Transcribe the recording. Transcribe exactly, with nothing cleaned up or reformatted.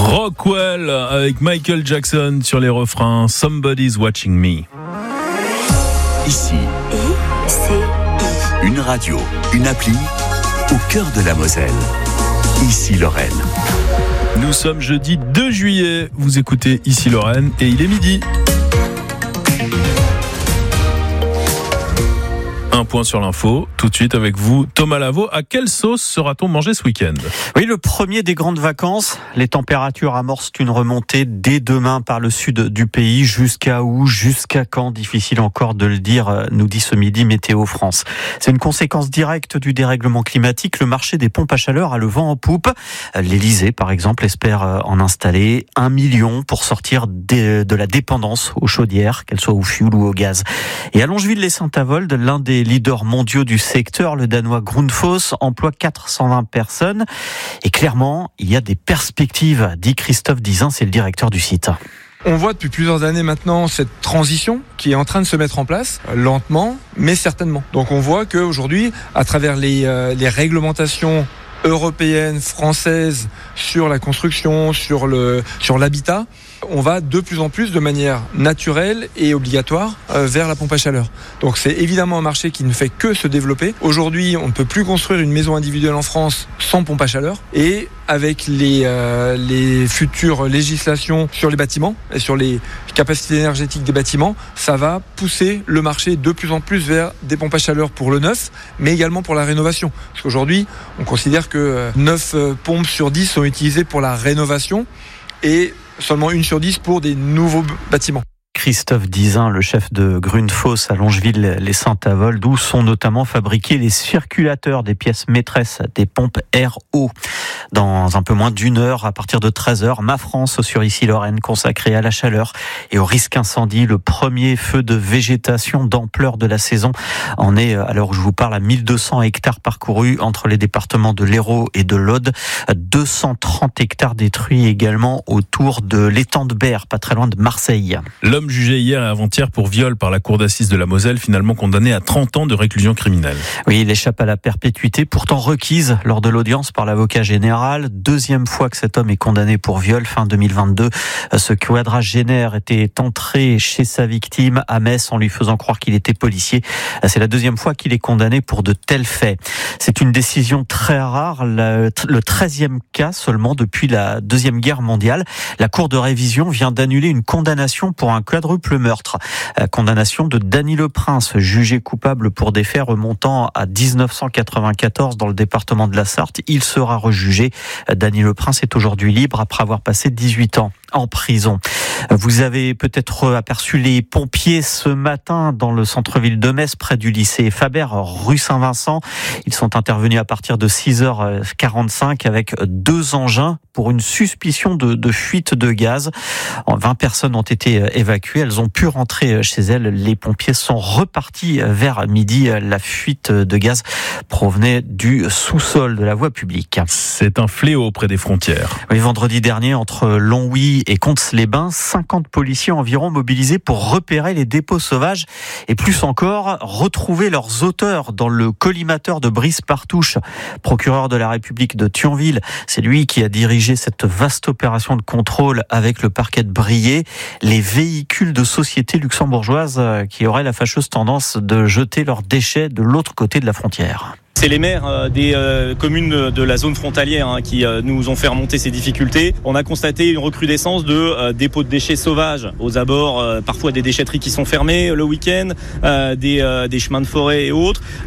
Rockwell avec Michael Jackson sur les refrains Somebody's Watching Me. Ici, I, C, I. Une radio, une appli au cœur de la Moselle. Ici Lorraine. Nous sommes jeudi deux juillet. Vous écoutez Ici Lorraine et il est midi. Un point sur l'info, tout de suite avec vous, Thomas Lavaux. À quelle sauce sera-t-on mangé ce week-end ? Oui, le premier des grandes vacances. Les températures amorcent une remontée dès demain par le sud du pays. Jusqu'à où ? Jusqu'à quand ? Difficile encore de le dire, nous dit ce midi Météo France. C'est une conséquence directe du dérèglement climatique. Le marché des pompes à chaleur a le vent en poupe. L'Élysée, par exemple, espère en installer un million pour sortir de la dépendance aux chaudières, qu'elles soient au fioul ou au gaz. Et à Longeville-les-Saint-Avold, l'un des leaders mondiaux du secteur, le danois Grundfos, emploie quatre cent vingt personnes. Et clairement, il y a des perspectives, dit Christophe Dizin, c'est le directeur du site. On voit depuis plusieurs années maintenant cette transition qui est en train de se mettre en place, lentement, mais certainement. Donc on voit qu'aujourd'hui, à travers les, euh, les réglementations européennes, françaises, sur la construction, sur le, sur l'habitat, on va de plus en plus de manière naturelle et obligatoire euh, vers la pompe à chaleur. Donc c'est évidemment un marché qui ne fait que se développer. Aujourd'hui, on ne peut plus construire une maison individuelle en France sans pompe à chaleur. Et avec les, euh, les futures législations sur les bâtiments et sur les capacités énergétiques des bâtiments, ça va pousser le marché de plus en plus vers des pompes à chaleur pour le neuf, mais également pour la rénovation. Parce qu'aujourd'hui, on considère que neuf pompes sur dix sont utilisées pour la rénovation et seulement une sur dix pour des nouveaux bâtiments. Christophe Dizin, le chef de Grundfos à Longeville-les-Saint-Avold, où sont notamment fabriqués les circulateurs des pièces maîtresses des pompes R O. Dans un peu moins d'une heure, à partir de treize heures, Ma France sur Ici Lorraine, consacrée à la chaleur et au risque incendie. Le premier feu de végétation d'ampleur de la saison en est, à l'heure où je vous parle, à mille deux cents hectares parcourus entre les départements de l'Hérault et de l'Aude. deux cent trente hectares détruits également autour de l'étang de Berre, pas très loin de Marseille. L'homme jugé hier et avant-hier pour viol par la cour d'assises de la Moselle, finalement condamné à trente ans de réclusion criminelle. Oui, il échappe à la perpétuité, pourtant requise lors de l'audience par l'avocat général. Deuxième fois que cet homme est condamné pour viol, fin deux mille vingt-deux. Ce quadragénaire était entré chez sa victime à Metz en lui faisant croire qu'il était policier. C'est la deuxième fois qu'il est condamné pour de tels faits. C'est une décision très rare, le treizième cas seulement depuis la Deuxième Guerre mondiale. La Cour de révision vient d'annuler une condamnation pour un quadruple meurtre. La condamnation de Dany Le Prince, jugé coupable pour des faits remontant à dix-neuf cent quatre-vingt-quatorze dans le département de la Sarthe. Il sera rejugé. Dany Le Prince est aujourd'hui libre après avoir passé dix-huit ans en prison. Vous avez peut-être aperçu les pompiers ce matin dans le centre-ville de Metz, près du lycée Faber, rue Saint-Vincent. Ils sont intervenus à partir de six heures quarante-cinq avec deux engins pour une suspicion de, de fuite de gaz. vingt personnes ont été évacuées. Elles ont pu rentrer chez elles. Les pompiers sont repartis vers midi. La fuite de gaz provenait du sous-sol de la voie publique. C'est un fléau près des frontières. Oui, vendredi dernier, entre Longwy et Comps-les-Bains, cinquante policiers environ mobilisés pour repérer les dépôts sauvages et plus encore, retrouver leurs auteurs dans le collimateur de Brice-Partouche. Procureur de la République de Thionville, c'est lui qui a dirigé cette vaste opération de contrôle avec le parquet de Briey. Les véhicules de sociétés luxembourgeoises qui auraient la fâcheuse tendance de jeter leurs déchets de l'autre côté de la frontière. C'est les maires euh, des euh, communes de la zone frontalière hein, qui euh, nous ont fait remonter ces difficultés. On a constaté une recrudescence de euh, dépôts de déchets sauvages aux abords, euh, parfois des déchetteries qui sont fermées le week-end, euh, des, euh, des chemins de forêt et autres.